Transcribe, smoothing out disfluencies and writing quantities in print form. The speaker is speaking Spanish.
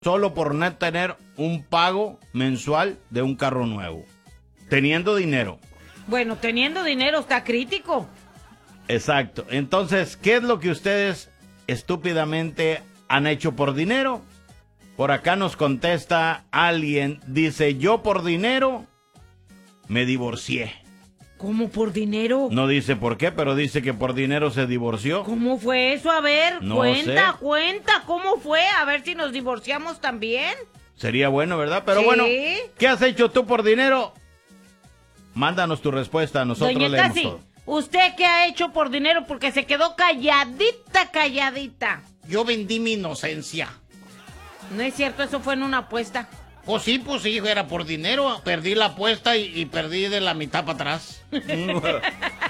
solo por no tener un pago mensual de un carro nuevo. Teniendo dinero. Bueno, teniendo dinero está crítico. Exacto. Entonces, ¿qué es lo que ustedes estúpidamente han hecho por dinero? Por acá nos contesta alguien, dice, yo por dinero me divorcié. ¿Cómo por dinero? No dice por qué, pero dice que por dinero se divorció. ¿Cómo fue eso? A ver, No cuenta, sé. cuenta, ¿cómo fue? A ver si nos divorciamos también. Sería bueno, ¿verdad? Pero Sí. bueno, ¿qué has hecho tú por dinero? Mándanos tu respuesta, nosotros Doña leemos Casi, todo. ¿usted qué ha hecho por dinero? Porque se quedó calladita. Yo vendí mi inocencia. No es cierto, eso fue en una apuesta. Pues sí, era por dinero. Perdí la apuesta y perdí de la mitad para atrás.